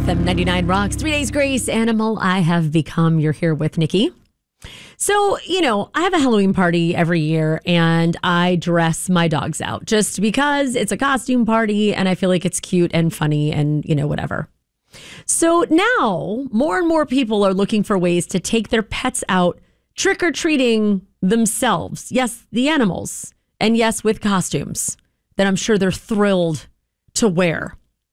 FM 99 Rocks. 3 Days Grace, Animal I Have Become. You're here with Nikki. So, I have a Halloween party every year and I dress my dogs out just because it's a costume party and I feel like it's cute and funny and, whatever. So now more and more people are looking for ways to take their pets out trick-or-treating themselves. Yes, the animals. And yes, with costumes that I'm sure they're thrilled to wear.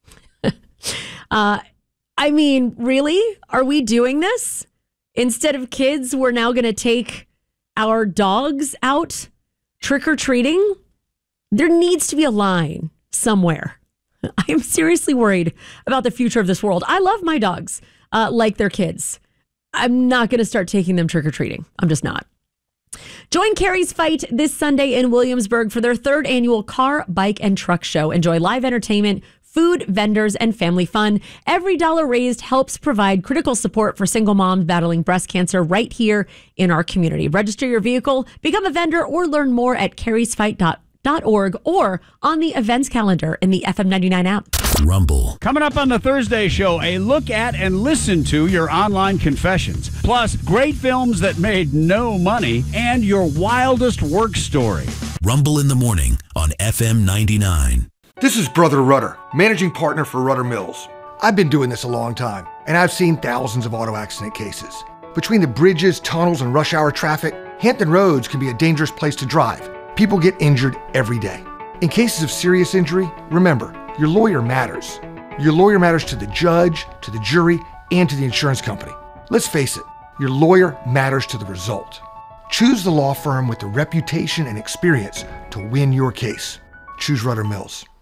Really? Are we doing this? Instead of kids, we're now going to take our dogs out trick-or-treating? There needs to be a line somewhere. I am seriously worried about the future of this world. I love my dogs like they're kids. I'm not going to start taking them trick-or-treating. I'm just not. Join Carrie's Fight this Sunday in Williamsburg for their third annual car, bike, and truck show. Enjoy live entertainment, food, vendors, and family fun. Every dollar raised helps provide critical support for single moms battling breast cancer right here in our community. Register your vehicle, become a vendor, or learn more at carriesfight.org or on the events calendar in the FM 99 app. Rumble. Coming up on the Thursday show, a look at and listen to your online confessions. Plus, great films that made no money and your wildest work story. Rumble in the morning on FM 99. This is Brother Rudder, managing partner for Rudder Mills. I've been doing this a long time, and I've seen thousands of auto accident cases. Between the bridges, tunnels, and rush hour traffic, Hampton Roads can be a dangerous place to drive. People get injured every day. In cases of serious injury, remember, your lawyer matters. Your lawyer matters to the judge, to the jury, and to the insurance company. Let's face it, your lawyer matters to the result. Choose the law firm with the reputation and experience to win your case. Choose Rudder Mills.